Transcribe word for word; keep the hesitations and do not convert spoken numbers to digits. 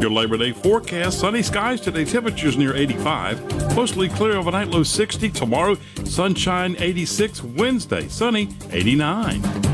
Your Labor Day forecast: sunny skies today, temperatures near eighty-five. Mostly clear overnight, low sixty. Tomorrow, sunshine eighty-six. Wednesday, sunny eighty-nine.